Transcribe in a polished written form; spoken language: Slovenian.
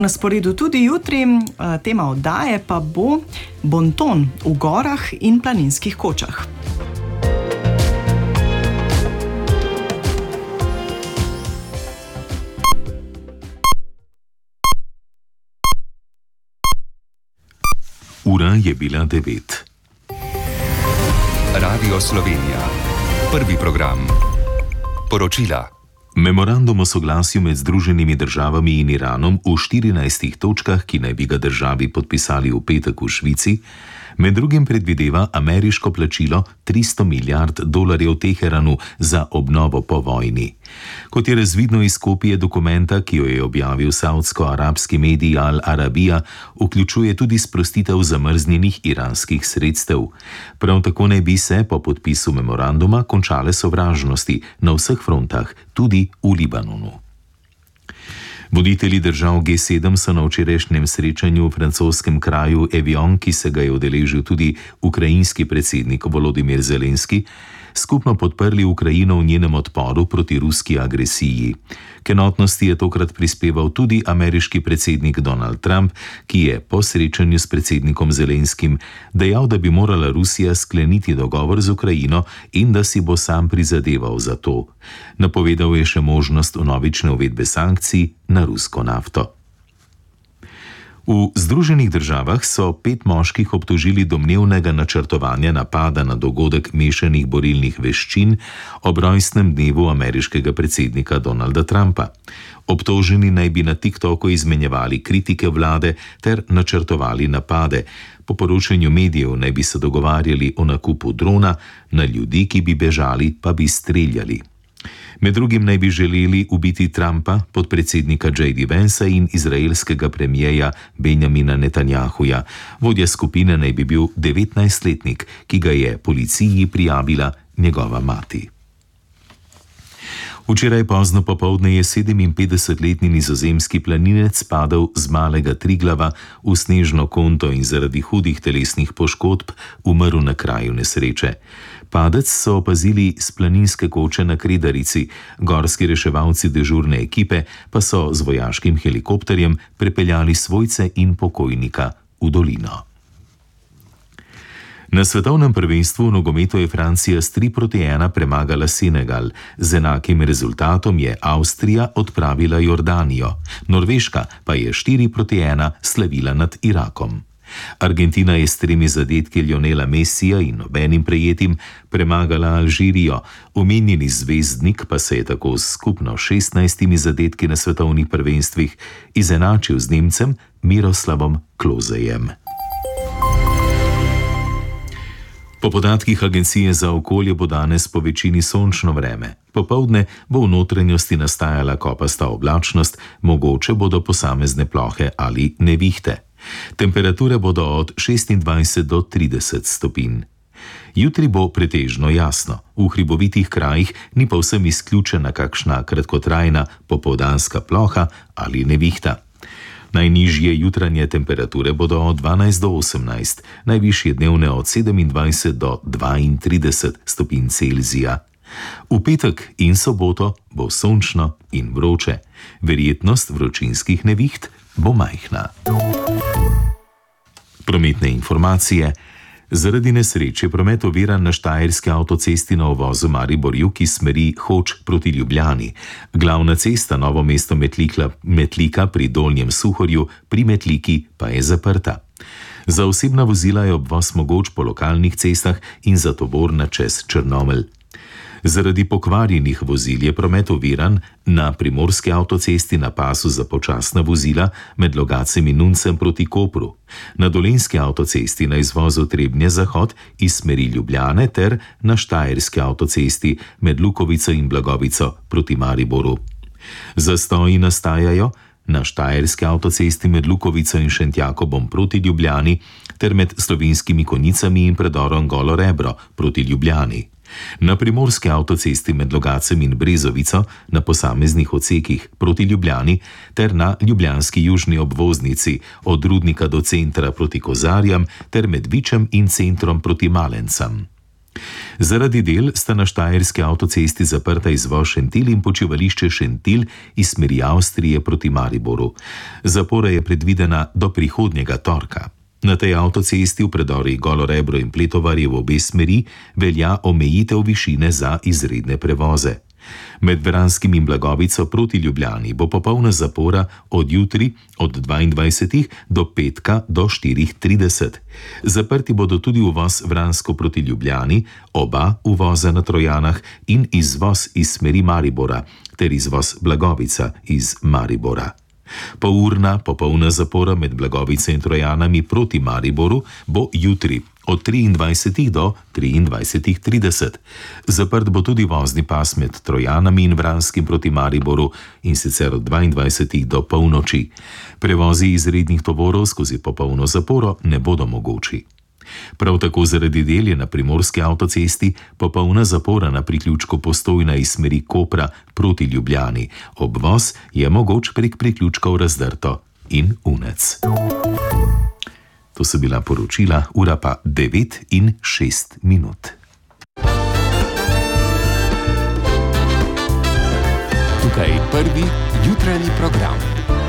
Na sporedu tudi jutri, tema oddaje pa bo bonton v gorah in planinskih kočah. Ura je bila 9. Radio Slovenija. Prvi program. Poročila. Memorandum o soglasju med Združenimi državami in Iranom v 14 točkah, ki naj bi ga državi podpisali v petek v Švici, med drugim predvideva ameriško plačilo $300 milijard Teheranu za obnovo po vojni. Kot je razvidno iz kopije dokumenta, ki jo je objavil saudsko-arabski medij Al Arabija, vključuje tudi sprostitev zamrznjenih iranskih sredstev. Prav tako naj bi se po podpisu memoranduma končale sovražnosti na vseh frontah, tudi v Libanonu. Voditelji držav G7 so na včerajšnjem srečanju v francoskem kraju Evian, ki se ga je udeležil tudi ukrajinski predsednik Volodymyr Zelenski, skupno podprli Ukrajino v njenem odporu proti ruski agresiji. K enotnosti je tokrat prispeval tudi ameriški predsednik Donald Trump, ki je po srečanju s predsednikom Zelenskim dejal, da bi morala Rusija skleniti dogovor z Ukrajino in da si bo sam prizadeval za to. Napovedal je še možnost vnovične uvedbe sankcij na rusko nafto. V Združenih državah so 5 moških obtožili domnevnega načrtovanja napada na dogodek mešanih borilnih veščin ob rojstnem dnevu ameriškega predsednika Donalda Trumpa. Obtoženi naj bi na TikToku izmenjevali kritike vlade ter načrtovali napade. Po poročanju medijev naj bi se dogovarjali o nakupu drona, na ljudi, ki bi bežali, pa bi streljali. Med drugim naj bi želeli ubiti Trumpa, podpredsednika J.D. Vansa in izraelskega premijeja Benjamina Netanjahuja. Vodja skupine naj bi bil 19-letnik, ki ga je policiji prijavila njegova mati. Včeraj pozno popoldne je 57-letni nizozemski planinec padel z Malega Triglava v snežno konto in zaradi hudih telesnih poškodb umrl na kraju nesreče. Padec so opazili s planinske koče na Kredarici, gorski reševalci dežurne ekipe pa so z vojaškim helikopterjem prepeljali svojce in pokojnika v dolino. Na svetovnem prvenstvu v nogometu je Francija s 3-1 premagala Senegal, z enakim rezultatom je Avstrija odpravila Jordanijo, Norveška pa je 4-1 slavila nad Irakom. Argentina je s 3 zadetki Lionela Messija in nobenim prejetim premagala Alžirijo, omenjeni zvezdnik pa se je tako s skupno 16 zadetki na svetovnih prvenstvih izenačil z Nemcem Miroslavom Klozejem. Po podatkih Agencije za okolje bo danes po večini sončno vreme. Popoldne bo v notranjosti nastajala kopasta oblačnost, mogoče bodo posamezne plohe ali nevihte. Temperature bodo od 26 do 30 stopinj. Jutri bo pretežno jasno, v hribovitih krajih ni povsem izključena kakšna kratkotrajna popoldanska ploha ali nevihta. Najnižje jutranje temperature bodo od 12 do 18, najvišje dnevne od 27 do 32 stopinj Celzija. V petek in soboto bo sončno in vroče. Verjetnost vročinskih neviht bo majhna. Prometne informacije. Zaradi nesreče promet oviran na štajerski avtocesti na uvozu Maribor-Jug iz smeri Hoč proti Ljubljani. Glavna cesta Novo mesto Metlika pri Dolnjem Suhorju pri Metliki pa je zaprta. Za osebna vozila je obvoz mogoč po lokalnih cestah in za tovorna čez Črnomelj. Zaradi pokvarjenih vozil je promet oviran na primorski avtocesti na pasu za počasna vozila med Logacem in Nuncem proti Kopru, na dolenjski avtocesti na izvozu Trebnje-Zahod iz smeri Ljubljane ter na štajerski avtocesti med Lukovico in Blagovico proti Mariboru. Zastoji nastajajo na štajerski avtocesti med Lukovico in Šentjakobom proti Ljubljani ter med Slovenskimi Konjicami in predorom Golo Rebro proti Ljubljani. Na primorski avtocesti med Logacem in Brezovico na posameznih odsekih proti Ljubljani ter na ljubljanski južni obvoznici od Rudnika do centra proti Kozarjam ter med Vičem in centrom proti Malencam. Zaradi del sta na štajerski avtocesti zaprta izvoz Šentilj in počivališče Šentilj iz smeri Avstrije proti Mariboru. Zapora je predvidena do prihodnjega torka. Na tej avtocesti v predorih Golo Rebro in Pletovarje v obe smeri velja omejitev višine za izredne prevoze. Med Vranskim in Blagovico proti Ljubljani bo popolna zapora od jutri od 22. do petka do 4:30. Zaprti bodo tudi uvoz Vransko proti Ljubljani, oba uvoza na Trojanah in izvoz iz smeri Maribora ter izvoz Blagovica iz Maribora. Polurna popolna zapora med Blagovico in Trojanami proti Mariboru bo jutri od 23. do 23:30. Zaprt bo tudi vozni pas med Trojanami in Vranskim proti Mariboru, in sicer od 22. do polnoči. Prevozi izrednih tovorov skozi popolno zaporo ne bodo mogoči. Prav tako zaradi del je na primorski avtocesti popolna zapora na priključku Postojna iz smeri Kopra proti Ljubljani. Obvoz je mogoč prek priključkov Razdrto in Unec. To so bila poročila, ura pa 9:06. Tukaj prvi jutranji program.